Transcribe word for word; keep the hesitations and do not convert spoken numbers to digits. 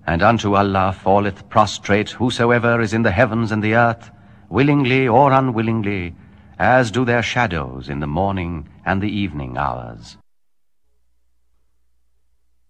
And unto Allah falleth prostrate whosoever is in the heavens and the earth, willingly or unwillingly, as do their shadows in the morning and the evening hours.